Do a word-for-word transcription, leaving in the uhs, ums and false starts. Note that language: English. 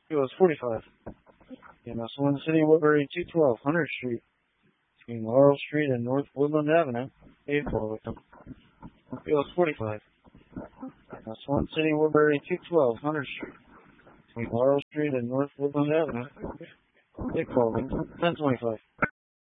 P O is forty-five. E M S one City of Woodbury two twelve Hunter Street between Laurel Street and North Woodland Avenue. Paid for victim. P O is forty-five. E M S one City of Woodbury two twelve Hunter Street between Laurel Street and North Woodland Avenue. Paid for victim. ten twenty-five.